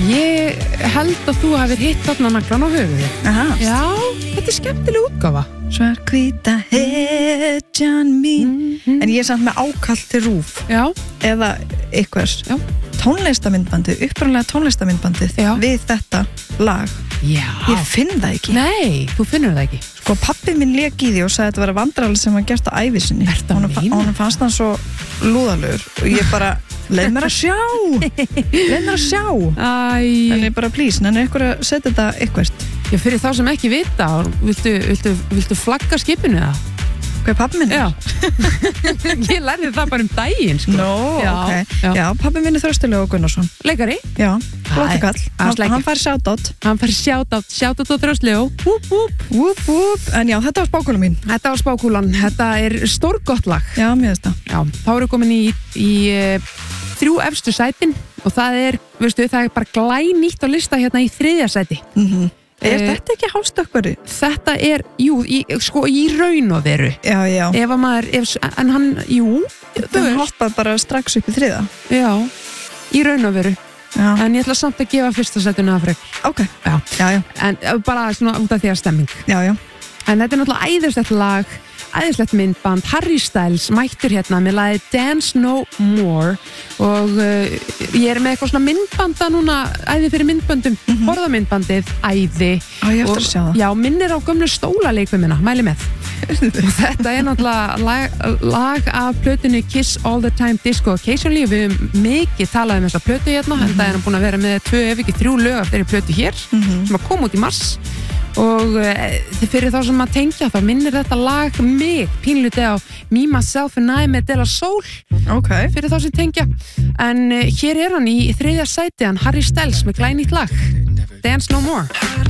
Ég held að þú hafir hitt þarna naglan á höfuði. Aha. Já, þetta skemmtileg útgáfa. Svarhvíta hetjan mín. En ég samt með ákall til RÚV. Já. Eða einhvers. Já. Tónlistamindbandið, upprunalega tónlistamindbandið við þetta lag. Já. Ég finn það ekki. Nei, þú finnur það ekki. Sko, pabbi minn lék í því og sagði að þetta var vandræðalega sem hann gert á ævi sinni. Honum fannst hann svo lúðalegur og ég bara, leið mér að sjá. Þannig bara, please, nenni ykkur að setja þetta eitthvert. Já, fyrir þá sem ekki vita, viltu flagga skipinu það? Hvað er pabbi minn? Já. Ég lærði það bara daginn, sko. Ok. Já, pabbi minn er Þröstur Gunnarsson. Leikari? Já, flottakall. Hann fær shoutout. Shoutout á Þröstur. Whoop. En já, þetta var spákúlan mín. Þetta var spákúlan. Þetta er stórgott lag. Já, mér veist það. Já, þá erum við komin í 3 efstu sætin og það er bara glænýtt á lista hérna í 3. sæti. Er þetta ekki hástökkvari? Þetta er, í raun og veru. Já. En hann, það hoppar bara strax upp í 3. Já, í raun og veru. Já. En ég ætla samt að gefa 1. sætinu að frekar. Ok. Já. En bara svona út af því að stemming. Já. En þetta er náttúrulega æðislegt lag, æðislegt myndband. Harry Styles mættur hérna með lagið Dance No More og ég er með eitthvað svona myndbanda núna, æði fyrir myndböndum, horfðamyndbandið, æði. Ég eftir að sjá það. Já, minnir á gömlu stólaleikvimina, mæli með. Þetta er náttúrulega lag af plötunni Kiss All The Time Disco Occasionally. Við höfum mikið talað um þessa plötu hérna, en það er hann búin að vera með 2 ef ekki 3 lög af þeirri plötu hér, sem að koma út í mars. Og fyrir þá sem að tengja þá minnir þetta lag mig pínluti á Me, Myself and I með De La Soul. Ok. Fyrir þá sem tengja. En hér er hann í 3. sæti, hann Harry Styles með glænýtt lag Dance No More.